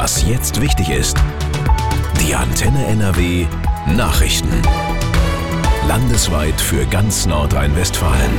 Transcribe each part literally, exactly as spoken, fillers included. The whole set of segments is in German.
Was jetzt wichtig ist. Die Antenne N R W Nachrichten. Landesweit für ganz Nordrhein-Westfalen.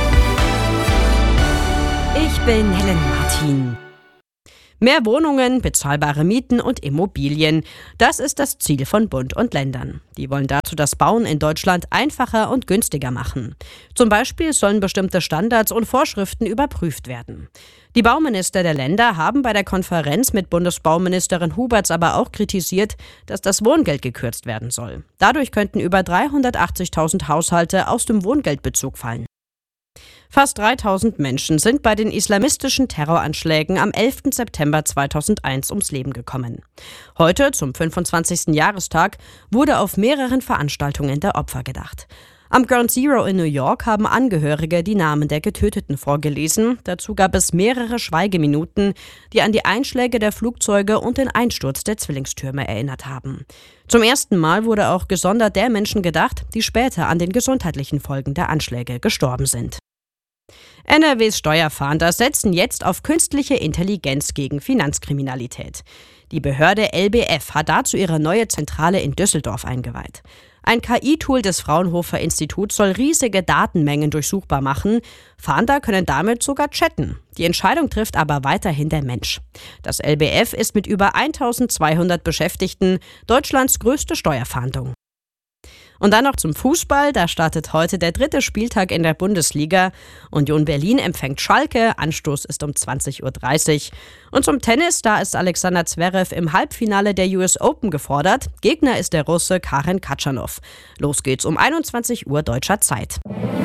Ich bin Helen Martin. Mehr Wohnungen, bezahlbare Mieten und Immobilien. Das ist das Ziel von Bund und Ländern. Die wollen dazu das Bauen in Deutschland einfacher und günstiger machen. Zum Beispiel sollen bestimmte Standards und Vorschriften überprüft werden. Die Bauminister der Länder haben bei der Konferenz mit Bundesbauministerin Huberts aber auch kritisiert, dass das Wohngeld gekürzt werden soll. Dadurch könnten über dreihundertachtzigtausend Haushalte aus dem Wohngeldbezug fallen. Fast dreitausend Menschen sind bei den islamistischen Terroranschlägen am elften September zweitausendeins ums Leben gekommen. Heute, zum fünfundzwanzigsten Jahrestag, wurde auf mehreren Veranstaltungen der Opfer gedacht. Am Ground Zero in New York haben Angehörige die Namen der Getöteten vorgelesen. Dazu gab es mehrere Schweigeminuten, die an die Einschläge der Flugzeuge und den Einsturz der Zwillingstürme erinnert haben. Zum ersten Mal wurde auch gesondert der Menschen gedacht, die später an den gesundheitlichen Folgen der Anschläge gestorben sind. N R Ws Steuerfahnder setzen jetzt auf künstliche Intelligenz gegen Finanzkriminalität. Die Behörde L B F hat dazu ihre neue Zentrale in Düsseldorf eingeweiht. Ein K I-Tool des Fraunhofer Instituts soll riesige Datenmengen durchsuchbar machen. Fahnder können damit sogar chatten. Die Entscheidung trifft aber weiterhin der Mensch. Das L B F ist mit über eintausendzweihundert Beschäftigten Deutschlands größte Steuerfahndung. Und dann noch zum Fußball. Da startet heute der dritte Spieltag in der Bundesliga. Union Berlin empfängt Schalke. Anstoß ist um zwanzig Uhr dreißig. Und zum Tennis, da ist Alexander Zverev im Halbfinale der U S Open gefordert. Gegner ist der Russe Karen Khachanov. Los geht's um einundzwanzig Uhr deutscher Zeit.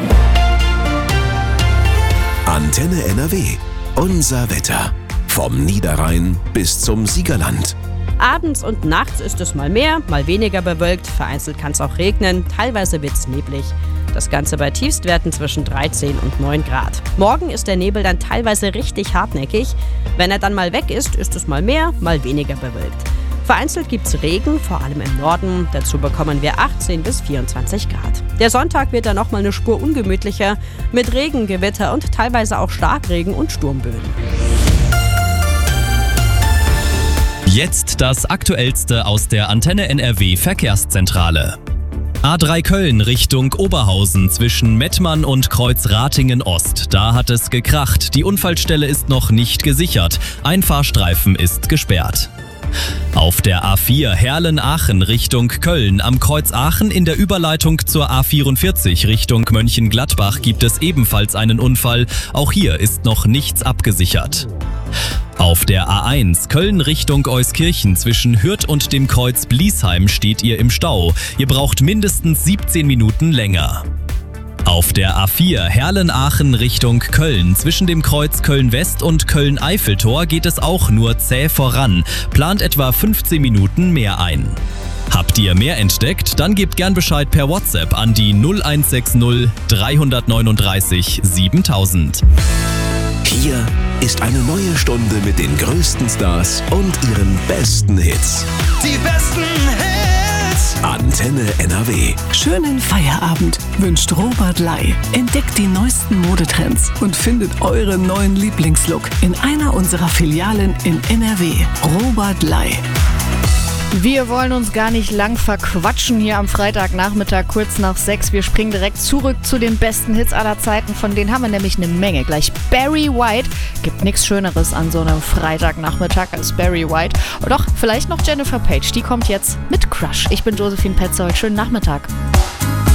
Antenne N R W. Unser Wetter. Vom Niederrhein bis zum Siegerland. Abends und nachts ist es mal mehr, mal weniger bewölkt. Vereinzelt kann es auch regnen, teilweise wird es neblig. Das Ganze bei Tiefstwerten zwischen dreizehn und neun Grad. Morgen ist der Nebel dann teilweise richtig hartnäckig. Wenn er dann mal weg ist, ist es mal mehr, mal weniger bewölkt. Vereinzelt gibt es Regen, vor allem im Norden. Dazu bekommen wir achtzehn bis vierundzwanzig Grad. Der Sonntag wird dann nochmal eine Spur ungemütlicher mit Regen, Gewitter und teilweise auch Starkregen und Sturmböen. Jetzt das Aktuellste aus der Antenne N R W Verkehrszentrale. A drei Köln Richtung Oberhausen zwischen Mettmann und Kreuzratingen Ost. Da hat es gekracht. Die Unfallstelle ist noch nicht gesichert. Ein Fahrstreifen ist gesperrt. Auf der A vier Herlen-Aachen Richtung Köln am Kreuz Aachen in der Überleitung zur A vierundvierzig Richtung Mönchengladbach gibt es ebenfalls einen Unfall. Auch hier ist noch nichts abgesichert. Auf der A eins Köln Richtung Euskirchen zwischen Hürth und dem Kreuz Bliesheim steht ihr im Stau. Ihr braucht mindestens siebzehn Minuten länger. Auf der A vier Herlen-Aachen Richtung Köln zwischen dem Kreuz Köln-West und Köln-Eiffeltor geht es auch nur zäh voran. Plant etwa fünfzehn Minuten mehr ein. Habt ihr mehr entdeckt? Dann gebt gern Bescheid per WhatsApp an die null eins sechs null drei neun drei siebentausend. Hier ist eine neue Stunde mit den größten Stars und ihren besten Hits. Die besten Hits. Antenne N R W. Schönen Feierabend wünscht Robert Ley. Entdeckt die neuesten Modetrends und findet euren neuen Lieblingslook in einer unserer Filialen in N R W. Robert Ley. Wir wollen uns gar nicht lang verquatschen hier am Freitagnachmittag kurz nach sechs. Wir springen direkt zurück zu den besten Hits aller Zeiten. Von denen haben wir nämlich eine Menge. Gleich Barry White. Gibt nichts Schöneres an so einem Freitagnachmittag als Barry White. Und doch, vielleicht noch Jennifer Page. Die kommt jetzt mit Crush. Ich bin Josephine Petzold. Schönen Nachmittag.